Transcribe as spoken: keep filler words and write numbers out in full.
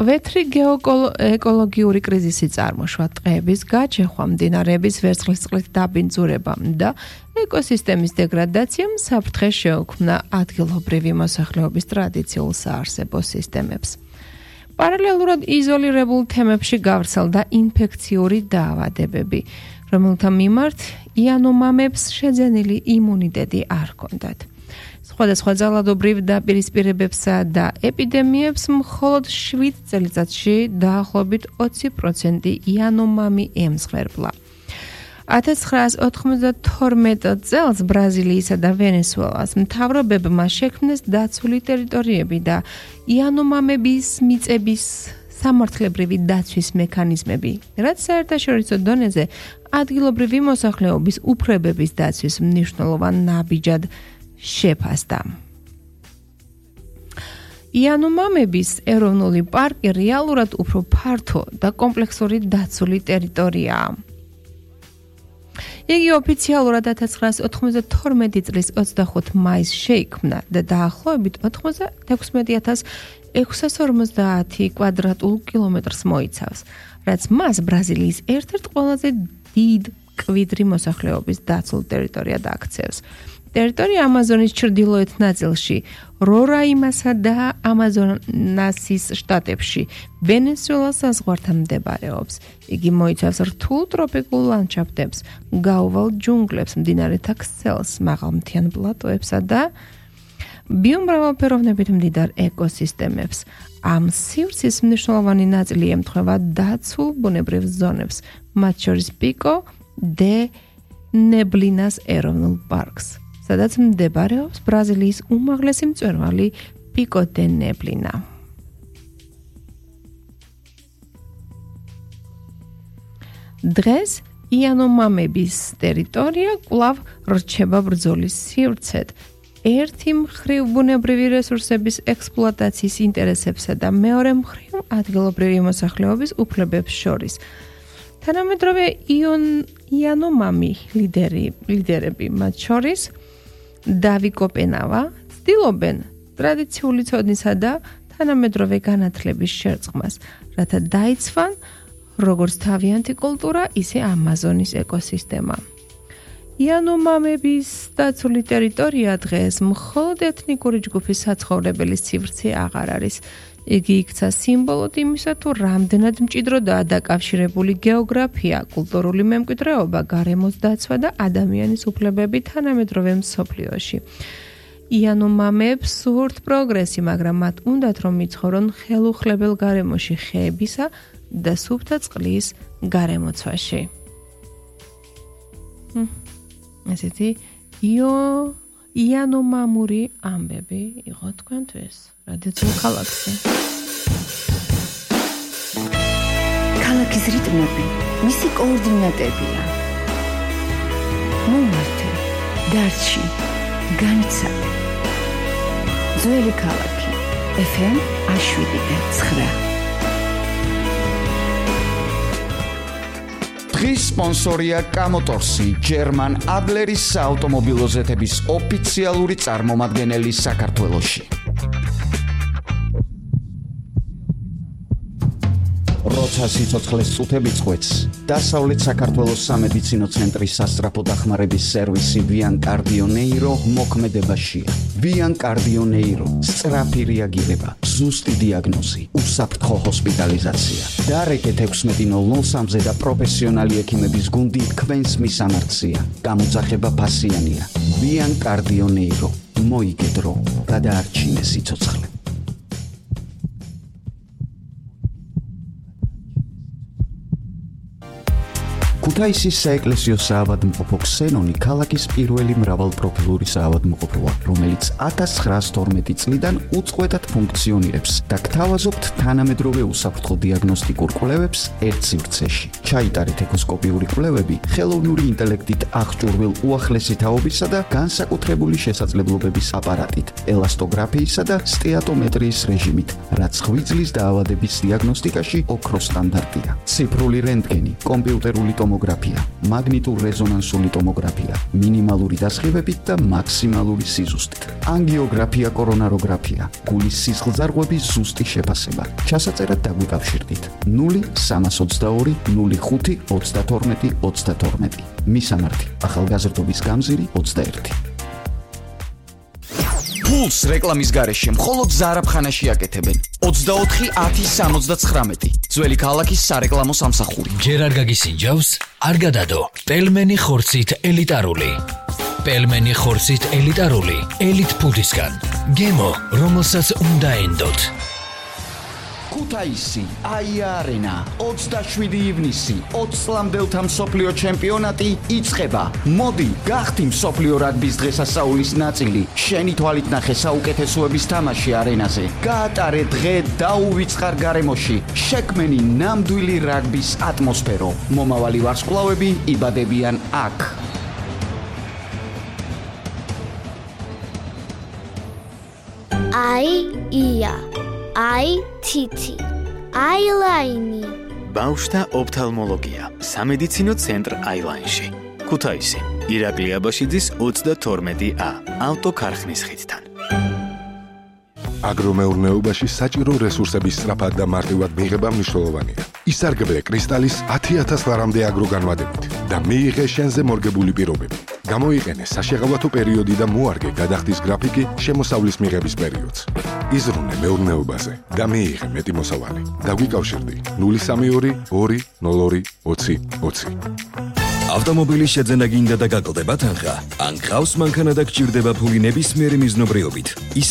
მკვეთრი გეოეკოლოგიური კრიზისი წარმოშვა, ტყეების გაჩეხვა, მდინარეების ვერცხლისწყლით დაბინძურება და ეკოსისტემის დეგრადაციამ საფრთხე შეუქმნა ადგილობრივი მოსახლეობის ტრადიციულ საარსებო სისტემებს. პარალელურად იზოლირებულ თემებში გავრცელდა ინფექციური დაავადებები, რომელთა მიმართ იანომამებს შეძენილი იმუნიტეტი არ ჰქონდათ. სხვადასხვა ძალადობრივ დაპირისპირებებსა და ეპიდემიებს მხოლოდ შვიდ წელიწადში დაახლოებით ოცი პროცენტი იანომამი ემსხვერპლა. ათას ცხრაას ოთხმოცდათორმეტ წელს ბრაზილიისა და ვენესუელას მთავრობებმა შექმნეს დაცული ტერიტორიები და იანომამების მიწების სამართლებრივი დაცვის მექანიზმები, რაც საერთაშორისო დონეზე ადგილობრივი მოსახლეობის უფლებების დაცვის მნიშვნელოვან ნაბიჯად შეფასდა. იანომამების ეროვნული პარკი რეალურად უფრო ფართო და კომპლექსური დაცული ტერიტორიაა. იგი ოფიციალურად ათას ცხრაას ოთხმოცდათორმეტი წლის ოცდახუთი მაისს შეიქმნა და დაახლოებით ოცდაექვსმეტი ათას ექვსას ორმოცდაათი კვადრატულ კილომეტრს მოიცავს, რაც მას ბრაზილიის ერთ-ერთ ყველაზე დიდ მკვიდრი მოსახლეობის დაცულ ტერიტორიად აქცევს. ტერიტორია ამაზონის ჩრდილოეთ ნაწილში, რორაიმასა და ამაზონასის შტატებში, ვენესუელას საზღვართან მდებარეობს. იგი მოიცავს რთულ ტროპიკულ ლანდშაფტებს, გაუვალ ჯუნგლებს, მდინარეთა ქსელს, მაღალმთიან პლატოებსა და ბიომრავალფეროვნებით მდიდარ ეკოსისტემებს. ამ სივრცის მნიშვნელოვანი ნაწილი ემთხვევა დაცულ ბუნებრივ ზონებს, მათ შორის პიკო დე ნებლინას ეროვნულ პარკს, სადაც მდებარეობს ბრაზილიის უმაღლესი მწვერვალი პიკო დე ნებლინა. დღეს იანომამების ტერიტორია კვლავ რჩება ბრძოლის სივრცედ, ერთი მხრივ ბუნებრივი რესურსების ექსპლუატაციის ინტერესებსა და მეორე მხრივ ადგილობრივი მოსახლეობის უფლებებს შორის. თანამედროვე იანომამი ლიდერი, ლიდერები, მათ შორის დავი კოპენავა, ცდილობენ ტრადიციული ცოდნისა და თანამედროვე განათლების შერწყმას, რათა დაიცვან როგორც თავიანთი კულტურა, ისე ამაზონის ეკოსისტემა. იანომამების დაცული ტერიტორია დღეს მხოლოდ ეთნიკური ჯგუფის საცხოვრებელი სივრცე აღარ არის. იგი იქცა სიმბოლოდ იმისა, თუ რამდენად მჭიდროდაა დაკავშირებული გეოგრაფია, კულტურული მემკვიდრეობა, გარემოს დაცვა და ადამიანის უფლებები თანამედროვე მსოფლიოში. იანომამებს სურთ პროგრესი, მაგრამ მათ უნდათ რომ იცხოვრონ ხელუხლებელ გარემოში ხეებისა და სუფთა წყლის გარემოცვაში. ესეთი იო იანომამური ამბები იყო თქვენთვის რადიო ქალაქზე. ქალაქის რიტმები მისი კოორდინატებია. მომართე, დარჩი, განიცადე. ძველი ქალაქი ეფ ემ შვიდი და ცხრა. დღის სპონსორია კამოტორსი, ჯერმან ადლერის საავტომობილო ზეთების ოფიციალური წარმომადგენელი საქართველოში. როცა სიცოცხლეს წუთები წყვეტს, დასავლეთ საქართველოს სამედიცინო ცენტრის სასწრაფო დახმარების სერვისი ვიან კარდიო ნეირო მოქმედებაშია. ვიან კარდიო ნეირო, სწრაფი რეაგირება, ზუსტი დიაგნოზი, უსაფრთხო ჰოსპიტალიზაცია. დარეკეთ ექვსმეტი ნულ ნულ სამზე და პროფესიონალი ექიმების გუნდი თქვენს მისამართზეა. გამოძახება ფასიანია. ვიან კარდიო ნეირო, მოიგედრო, გადაარჩინე სიცოცხლე. ქუთაისის საეკლესიო საავადმყოფო ქსენონი ქალაქის პირველი მრავალპროფილური საავადმყოფოა, რომელიც ათას ცხრაას თორმეტი წლიდან უწყვეტად ფუნქციონირებს და გთავაზობთ თანამედროვე უსაფრთხო დიაგნოსტიკურ კვლევებს ერთ სივრცეში. ჩაიტარეთ ეკოსკოპიური კვლევები ხელოვნური ინტელექტით აღჭურვილ უახლესი თაობისა და განსაკუთრებული შესაძლებლობების აპარატით, ელასტოგრაფიისა და სტეატომეტრიის რეჟიმით, რაც ღვიძლის დაავადების დიაგნოსტიკაში ოქროს სტანდარტია. ციფრული რენტგენი, კომპიუტერული ტომოგრაფია ტომოგრაფია, მაგნიტურ რეზონანსული ტომოგრაფია, მინიმალური დასხივებით და მაქსიმალური სიზუსტით, ანგიოგრაფია, კორონაროგრაფია, გულის სისხლძარღვების ზუსტი შეფასება. ჩასაწერად დაგვიკავშირდით ნული სამას ოცდაორი ნული ხუთი ოცდათორმეტი ოცდათორმეტი. მისამართი: ახალგაზრდობის გამზირი ოცდაერთი. ფულს რეკლამის გარეშე მხოლოდ ზარაფხანაში აკეთებენ. ოცდაოთხი ათი სამოცდაცხრამეტი. ძველი ქალაქის სარეკლამო სამსახური. ჯერ არ გაგისინჯავს? არ გადადო. პელმენი ხორცით ელიტარული. პელმენი ხორცით ელიტარული. ელიტ ფუდისგან. გემო, რომელსაც უნდა ენდოთ. ქუთაისი, აია-არენა, ოცდაშვიდი ივნისი, ოცი წლამდელთა მსოფლიო ჩემპიონატი იწყება. მოდი, გახდი მსოფლიო რაგბის დღესასწაულის ნაწილი. შენი თვალით ნახე საუკეთესოების თამაში არენაზე. გაატარე დღე დაუვიწყარ გარემოში. შექმენი ნამდვილი რაგბის ატმოსფერო. მომავალი ვარსკვლავები იბადებიან აქ. აი ია აი თითი აილაინი ბავშვთა ოფთალმოლოგია სამედიცინო ცენტრ აილაინში ქუთაისი ირაკლი აბაშიძის ოცდათორმეტი ა ავტოქარხნის ხიდთან აგრომეურნეობაში საჭირო რესურსების სწრაფად და მარტივად მიღება მნიშვნელოვანია. ისარგებლე კრისტალის ათი ათას ლარამდე აგროგანვადებით და მიიღე შენზე მორგებული პირობები. გამოიყენე საშეღავათო პერიოდი და მოარგე გადახდის გრაფიკი შემოსავლის მიღების პერიოდს. იზრუნე მეურნეობაზე და მიიღე მეტი მოსავალი. დაგვიკავშირდი ნული სამი ორი ორი ნულ ორი ოცი ოცი. ავტომობილის შეძენა გინდა და გაკლდება თანხა. ან გყავს მანქანა და გჭირდება ფული ნებისმიერი მიზნობრიობით. ის